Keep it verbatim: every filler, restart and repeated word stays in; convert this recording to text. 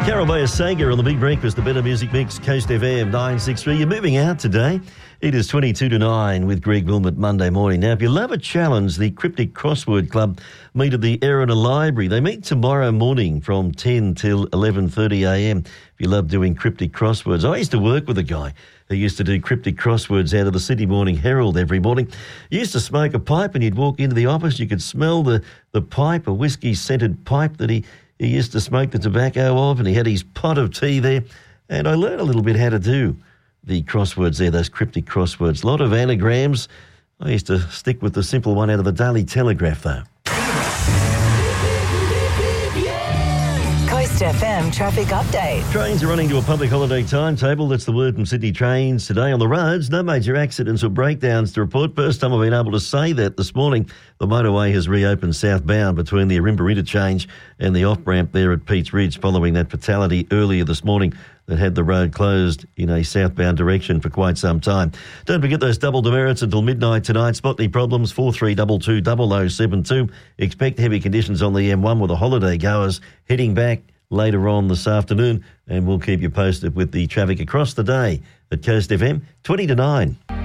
Carol Bayer Sager on the Big Breakfast, the Better Music Mix, Coast F M nine sixty-three. You're moving out today. It is twenty-two to nine with Greg Wilmot Monday morning. Now, if you love a challenge, the Cryptic Crossword Club meet at the Erina Library. They meet tomorrow morning from ten till eleven thirty a m. If you love doing cryptic crosswords. I used to work with a guy who used to do cryptic crosswords out of the Sydney Morning Herald every morning. He used to smoke a pipe and you'd walk into the office, you could smell the, the pipe, a whiskey-scented pipe that he... He used to smoke the tobacco of, and he had his pot of tea there. And I learned a little bit how to do the crosswords there, those cryptic crosswords. A lot of anagrams. I used to stick with the simple one out of the Daily Telegraph, though. Coast F M traffic update. Trains are running to a public holiday timetable. That's the word from Sydney Trains today. On the roads, no major accidents or breakdowns to report. First time I've been able to say that this morning. The motorway has reopened southbound between the Arimba interchange and the off-ramp there at Peats Ridge following that fatality earlier this morning that had the road closed in a southbound direction for quite some time. Don't forget those double demerits until midnight tonight. Spot any problems, four three two two, zero zero seven two. Expect heavy conditions on the M one with the holiday goers heading back later on this afternoon, and we'll keep you posted with the traffic across the day at Coast F M, twenty to nine.